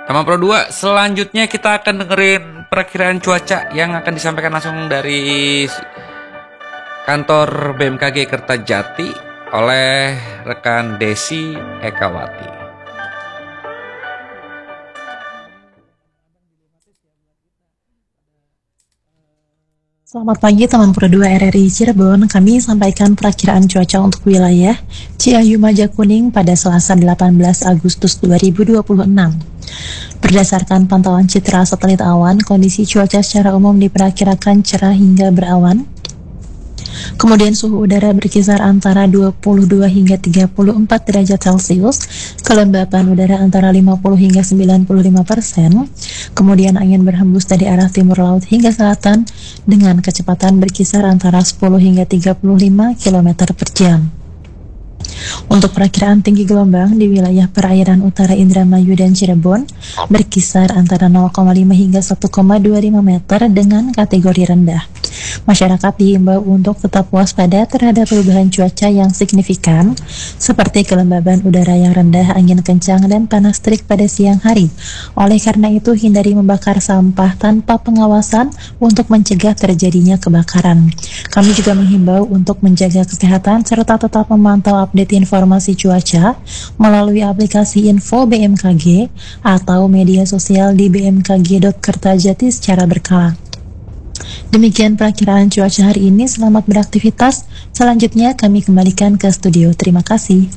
Teman Pro 2, selanjutnya kita akan dengerin perakiraan cuaca yang akan disampaikan langsung dari kantor BMKG Kertajati oleh rekan Desi Ekawati. Selamat pagi teman Pro 2 RRI Cirebon, kami sampaikan perakiraan cuaca untuk wilayah Ciayu Majakuning pada Selasa 18 Agustus 2026. Berdasarkan pantauan citra satelit awan, kondisi cuaca secara umum diperkirakan cerah hingga berawan. Kemudian suhu udara berkisar antara 22 hingga 34 derajat Celcius, kelembapan udara antara 50 hingga 95%, kemudian angin berhembus dari arah timur laut hingga selatan dengan kecepatan berkisar antara 10 hingga 35 km per jam. Untuk perakiraan tinggi gelombang di wilayah perairan utara Indramayu dan Cirebon berkisar antara 0,5 hingga 1,25 meter dengan kategori rendah. Masyarakat diimbau untuk tetap waspada terhadap perubahan cuaca yang signifikan seperti kelembaban udara yang rendah, angin kencang, dan panas terik pada siang hari. Oleh karena itu, hindari membakar sampah tanpa pengawasan untuk mencegah terjadinya kebakaran. Kami juga menghimbau untuk menjaga kesehatan serta tetap memantau update informasi cuaca melalui aplikasi Info BMKG atau media sosial di bmkg.kertajati secara berkala. Demikian perakiraan cuaca hari ini, selamat beraktivitas. Selanjutnya kami kembalikan ke studio. Terima kasih.